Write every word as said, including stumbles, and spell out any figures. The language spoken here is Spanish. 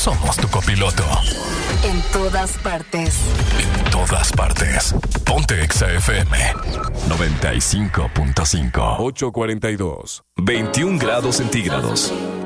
somos tu copiloto. En todas partes. En todas partes. Ponte Exa F M noventa y cinco punto cinco. ocho cuarenta y dos. veintiún grados centígrados.